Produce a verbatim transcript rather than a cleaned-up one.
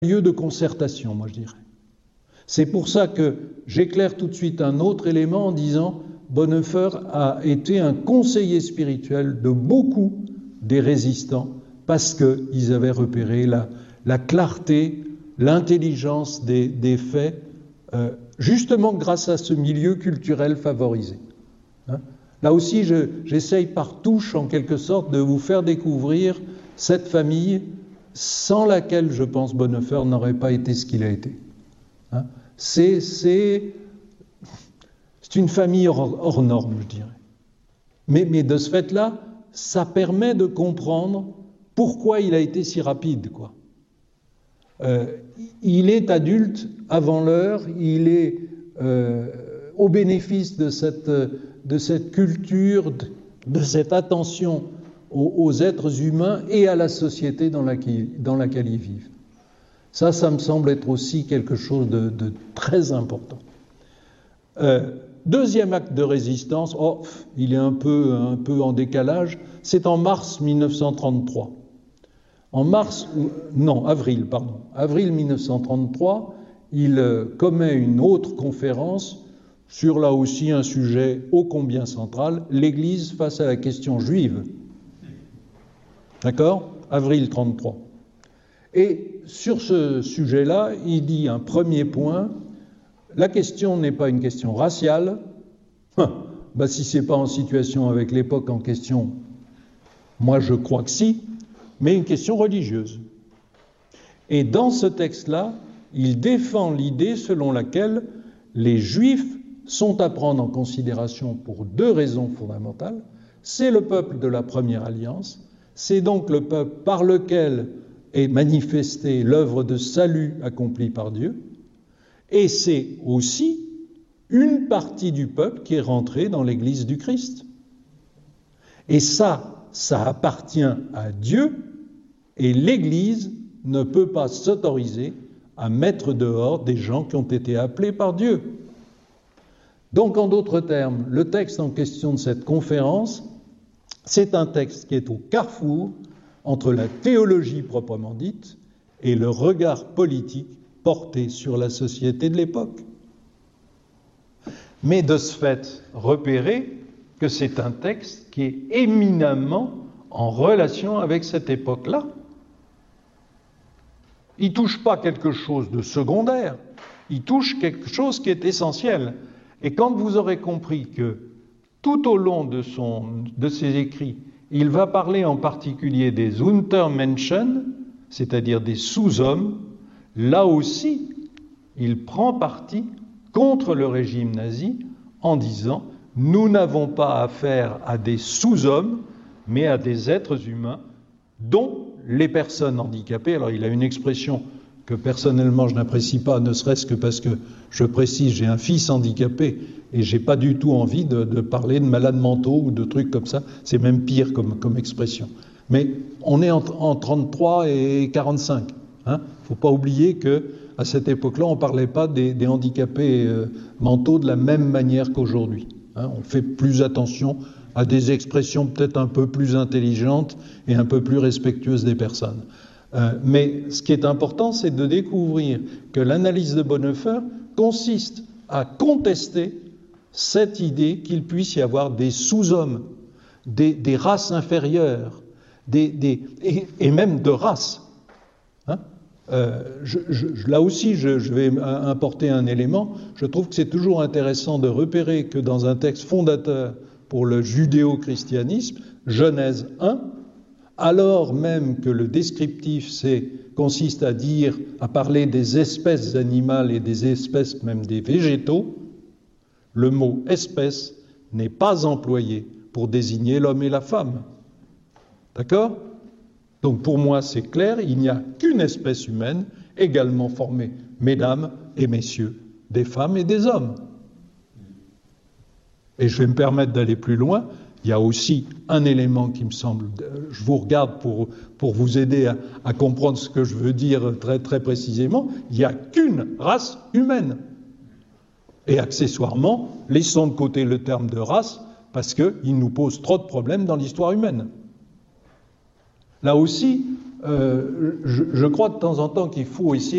lieu de concertation, moi je dirais. C'est pour ça que j'éclaire tout de suite un autre élément en disant Bonhoeffer a été un conseiller spirituel de beaucoup des résistants parce qu'ils avaient repéré la, la clarté, l'intelligence des, des faits, euh, justement grâce à ce milieu culturel favorisé. Hein? Là aussi, je, j'essaye par touche, en quelque sorte, de vous faire découvrir cette famille sans laquelle, je pense, Bonhoeffer n'aurait pas été ce qu'il a été. Hein? C'est, c'est, c'est une famille hors, hors norme, je dirais. Mais, mais de ce fait-là, ça permet de comprendre pourquoi il a été si rapide, quoi. Euh, il est adulte avant l'heure, il est euh, au bénéfice de cette, de cette culture, de, de cette attention aux, aux êtres humains et à la société dans laquelle, dans laquelle ils vivent. Ça, ça me semble être aussi quelque chose de, de très important. Euh, deuxième acte de résistance, oh, il est un peu, un peu en décalage, c'est en mars mille neuf cent trente-trois. En mars, non, avril, pardon, avril mille neuf cent trente-trois, il euh, commet une autre conférence sur là aussi un sujet ô combien central, l'Église face à la question juive. D'accord ? Avril trente-trois. Et sur ce sujet-là, il dit un premier point, la question n'est pas une question raciale, ben, si ce n'est pas en situation avec l'époque en question, moi je crois que si, mais une question religieuse. Et dans ce texte-là, il défend l'idée selon laquelle les Juifs sont à prendre en considération pour deux raisons fondamentales. C'est le peuple de la première alliance, c'est donc le peuple par lequel est manifestée l'œuvre de salut accomplie par Dieu, et c'est aussi une partie du peuple qui est rentrée dans l'Église du Christ. Et ça, ça appartient à Dieu, et l'Église ne peut pas s'autoriser à mettre dehors des gens qui ont été appelés par Dieu. Donc, en d'autres termes, le texte en question de cette conférence, c'est un texte qui est au carrefour entre la théologie proprement dite et le regard politique porté sur la société de l'époque. Mais de ce fait, repérez que c'est un texte qui est éminemment en relation avec cette époque-là. Il ne touche pas quelque chose de secondaire, il touche quelque chose qui est essentiel. Et quand vous aurez compris que tout au long de, son, de ses écrits, il va parler en particulier des Untermenschen, c'est-à-dire des sous-hommes, là aussi, il prend parti contre le régime nazi en disant « Nous n'avons pas affaire à des sous-hommes, mais à des êtres humains dont les personnes handicapées ». Alors il a une expression que personnellement je n'apprécie pas, ne serait-ce que parce que, je précise, j'ai un fils handicapé et j'ai pas du tout envie de, de parler de malades mentaux ou de trucs comme ça, c'est même pire comme, comme expression. Mais on est en, en trente-trois et quarante-cinq. Hein. Faut pas oublier que à cette époque-là, on parlait pas des, des handicapés euh, mentaux de la même manière qu'aujourd'hui. Hein. On fait plus attention à des expressions peut-être un peu plus intelligentes et un peu plus respectueuses des personnes. Euh, mais ce qui est important, c'est de découvrir que l'analyse de Bonhoeffer consiste à contester cette idée qu'il puisse y avoir des sous-hommes, des, des races inférieures, des, des, et, et même de races. Hein euh, je, je, là aussi, je, je vais importer un élément. Je trouve que c'est toujours intéressant de repérer que dans un texte fondateur pour le judéo-christianisme, Genèse un, alors même que le descriptif c'est, consiste à dire, à parler des espèces animales et des espèces même des végétaux, le mot « espèce » n'est pas employé pour désigner l'homme et la femme. D'accord ? Donc pour moi c'est clair, il n'y a qu'une espèce humaine également formée, mesdames et messieurs, des femmes et des hommes. Et je vais me permettre d'aller plus loin. Il y a aussi un élément qui me semble, je vous regarde pour, pour vous aider à, à comprendre ce que je veux dire très, très précisément, il n'y a qu'une race humaine. Et accessoirement, laissons de côté le terme de race, parce qu'il nous pose trop de problèmes dans l'histoire humaine. Là aussi, euh, je, je crois de temps en temps qu'il faut essayer